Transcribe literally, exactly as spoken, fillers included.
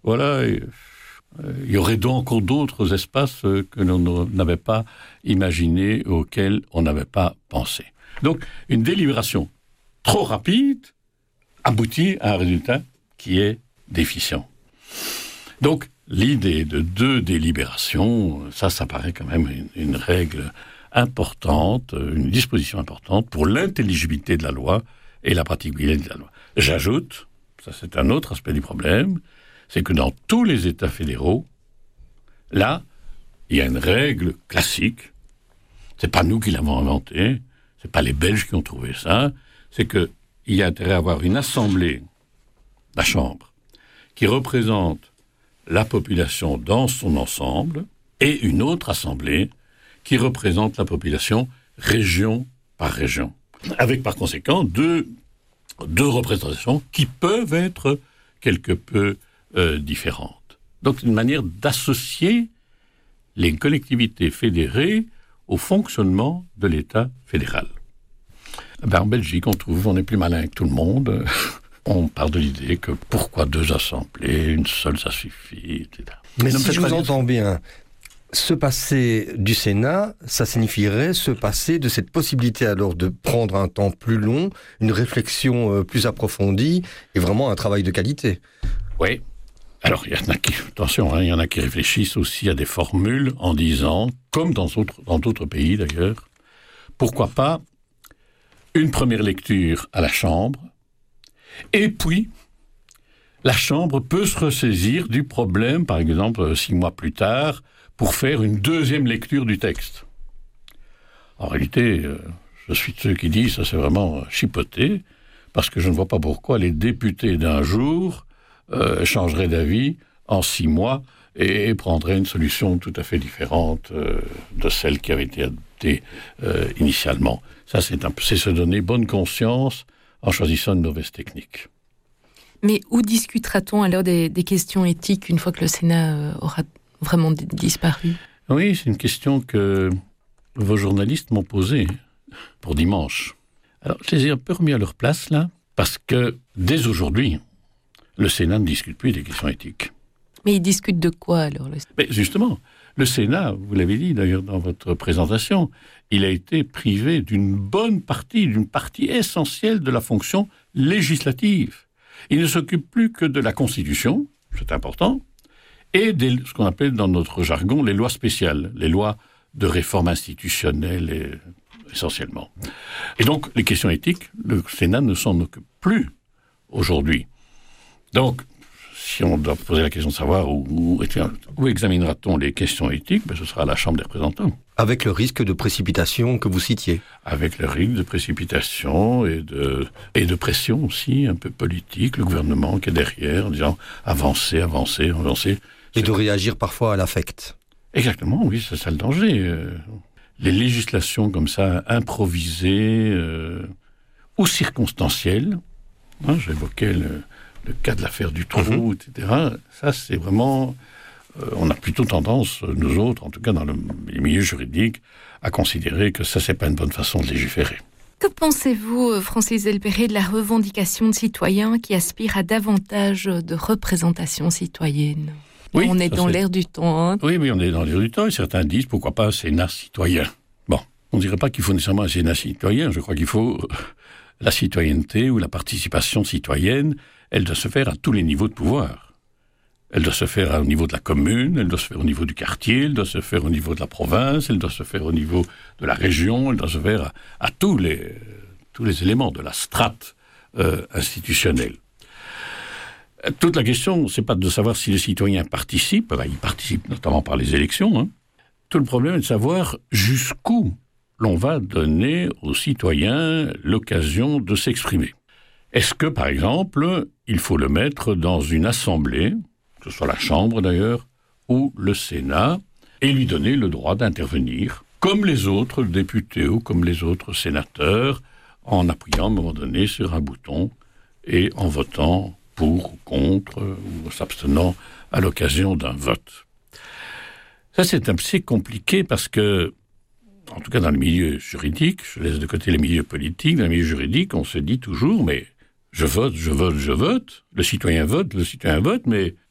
voilà, et, euh, il y aurait donc encore d'autres espaces que l'on n'avait pas imaginés, auxquels on n'avait pas pensé. Donc, une délibération trop rapide aboutit à un résultat qui est déficient. Donc, l'idée de deux délibérations, ça, ça paraît quand même une, une règle importante, une disposition importante pour l'intelligibilité de la loi et la praticabilité de la loi. J'ajoute, ça c'est un autre aspect du problème, c'est que dans tous les États fédéraux, là, il y a une règle classique, c'est pas nous qui l'avons inventée, c'est pas les Belges qui ont trouvé ça, c'est qu'il y a intérêt à avoir une assemblée, la Chambre, qui représente la population dans son ensemble, et une autre assemblée qui représente la population région par région. Avec par conséquent deux, deux représentations qui peuvent être quelque peu euh, différentes. Donc c'est une manière d'associer les collectivités fédérées au fonctionnement de l'État fédéral. Ben, en Belgique, on trouve, on est plus malin que tout le monde. On part de l'idée que pourquoi deux assemblées, une seule ça suffit, et cetera. Mais si je vous entends bien, se passer du Sénat, ça signifierait se passer de cette possibilité alors de prendre un temps plus long, une réflexion plus approfondie et vraiment un travail de qualité. Oui. Alors, il y en a qui, attention, hein, il y en a qui réfléchissent aussi à des formules en disant, comme dans d'autres, dans d'autres pays d'ailleurs, pourquoi pas une première lecture à la Chambre, et puis la Chambre peut se ressaisir du problème, par exemple, six mois plus tard, pour faire une deuxième lecture du texte. En réalité, euh, je suis de ceux qui disent ça c'est vraiment chipoté, parce que je ne vois pas pourquoi les députés d'un jour euh, changeraient d'avis en six mois et, et prendraient une solution tout à fait différente euh, de celle qui avait été adoptée euh, initialement. Ça, c'est, un, c'est se donner bonne conscience en choisissant une mauvaise technique. Mais où discutera-t-on alors des, des questions éthiques une fois que le Sénat euh, aura vraiment d- disparu ? Oui, c'est une question que vos journalistes m'ont posée pour dimanche. Alors, je les ai un peu remis à leur place, là, parce que dès aujourd'hui, le Sénat ne discute plus des questions éthiques. Mais ils discutent de quoi, alors le... Mais justement, le Sénat, vous l'avez dit d'ailleurs dans votre présentation, il a été privé d'une bonne partie, d'une partie essentielle de la fonction législative. Il ne s'occupe plus que de la Constitution, c'est important, et des, ce qu'on appelle dans notre jargon les lois spéciales, les lois de réforme institutionnelle et, essentiellement. Et donc, les questions éthiques, le Sénat ne s'en occupe plus aujourd'hui. Donc, si on doit poser la question de savoir où, où, où examinera-t-on les questions éthiques, ben ce sera à la Chambre des représentants. Avec le risque de précipitation que vous citiez. Avec le risque de précipitation et de, et de pression aussi, un peu politique, le gouvernement qui est derrière, en disant avancez, avancez, avancez. Et de réagir parfois à l'affect. Exactement, oui, c'est ça le danger. Euh, les législations comme ça, improvisées euh, ou circonstancielles, hein, j'évoquais le, le cas de l'affaire du trou, mmh. et cetera. Ça, c'est vraiment... Euh, on a plutôt tendance, nous autres, en tout cas dans le, les milieux juridiques, à considérer que ça, c'est pas une bonne façon de légiférer. Que pensez-vous, Francis Delperrey, de la revendication de citoyens qui aspirent à davantage de représentation citoyenne ? Oui, on est dans c'est... l'air du temps. Hein. Oui, oui, on est dans l'air du temps, et certains disent, pourquoi pas un Sénat citoyen ? Bon, on ne dirait pas qu'il faut nécessairement un Sénat citoyen, je crois qu'il faut la citoyenneté ou la participation citoyenne, elle doit se faire à tous les niveaux de pouvoir. Elle doit se faire au niveau de la commune, elle doit se faire au niveau du quartier, elle doit se faire au niveau de la province, elle doit se faire au niveau de la région, elle doit se faire à, à tous, les, tous les éléments de la strate euh, institutionnelle. Toute la question, c'est pas de savoir si les citoyens participent, ben, ils participent notamment par les élections. Hein. Tout le problème est de savoir jusqu'où l'on va donner aux citoyens l'occasion de s'exprimer. Est-ce que, par exemple, il faut le mettre dans une assemblée, que ce soit la Chambre d'ailleurs, ou le Sénat, et lui donner le droit d'intervenir, comme les autres députés ou comme les autres sénateurs, en appuyant à un moment donné sur un bouton et en votant pour ou contre, ou s'abstenant à l'occasion d'un vote. Ça, c'est un peu compliqué parce que, en tout cas dans le milieu juridique, je laisse de côté les milieux politiques, dans le milieu juridique, on se dit toujours, mais je vote, je vote, je vote, le citoyen vote, le citoyen vote, mais